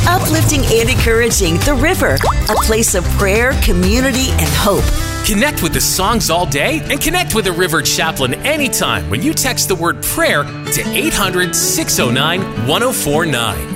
Uplifting and encouraging The River, a place of prayer, community, and hope. Connect with the songs all day and connect with a River chaplain anytime when you text the word prayer to 800-609-1049.